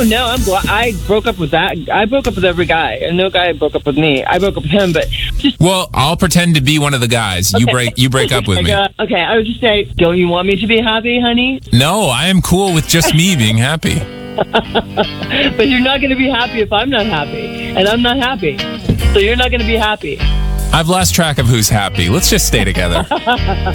Oh, no, I'm glad. I broke up with that. I broke up with every guy. And no guy broke up with me. I broke up with him, but just... Well, I'll pretend to be one of the guys. Okay. You break up with me. Okay, I would just say, don't you want me to be happy, honey? No, I am cool with just me being happy. But you're not going to be happy if I'm not happy. And I'm not happy. So you're not going to be happy. I've lost track of who's happy. Let's just stay together.